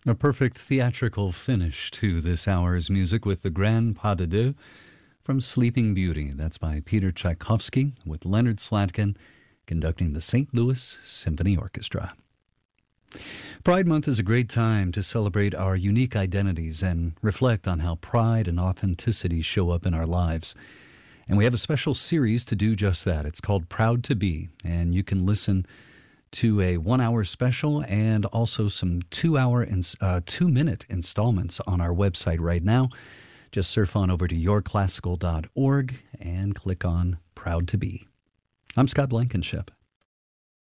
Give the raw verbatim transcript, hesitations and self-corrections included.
A perfect theatrical finish to this hour's music with the Grand Pas de Deux from Sleeping Beauty. That's by Peter Tchaikovsky with Leonard Slatkin conducting the Saint Louis Symphony Orchestra. Pride Month is a great time to celebrate our unique identities and reflect on how pride and authenticity show up in our lives. And we have a special series to do just that. It's called Proud to Be, and you can listen to a one-hour special and also some two-hour, uh, two-minute installments on our website right now. Just surf on over to your classical dot org and click on Proud to Be. I'm Scott Blankenship.